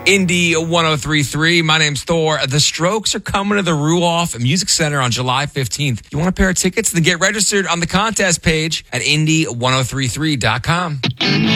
Indy 103.3. My name's Thor. The Strokes are coming to the Ruoff Music Center on July 15th. You want a pair of tickets? Then get registered on the contest page at Indy1033.com.